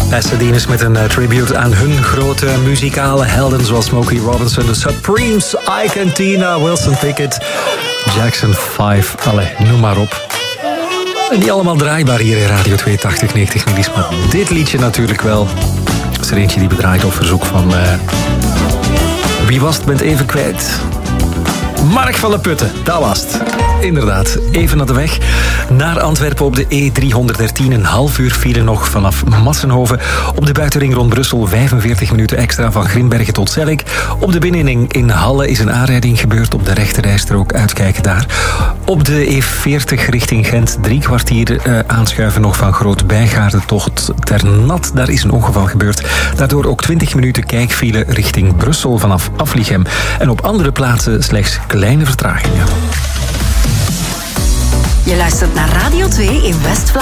Pasadena's met een tribute aan hun grote muzikale helden zoals Smokey Robinson, The Supremes, Ike en Tina, Wilson Pickett, Jackson 5, noem maar op. En niet allemaal draaibaar hier in Radio 82 90 Millies, maar dit liedje natuurlijk wel. Dat is er eentje die bedraait op verzoek van... Wie was het, bent even kwijt. Mark van der Putten, dat was het. Inderdaad, even naar de weg. Naar Antwerpen op de E313. Een half uur file nog vanaf Massenhoven. Op de buitenring rond Brussel 45 minuten extra van Grimbergen tot Zellik. Op de binnenring in Halle is een aanrijding gebeurd. Op de rechterrijstrook uitkijken daar. Op de E40 richting Gent 3 kwartier aanschuiven nog van Groot-Bijgaarden tot Ternat. Daar is een ongeval gebeurd. Daardoor ook 20 minuten kijkfile richting Brussel vanaf Aflichem. En op andere plaatsen slechts kleine vertragingen. Je luistert naar Radio 2 in West-Vlaanderen.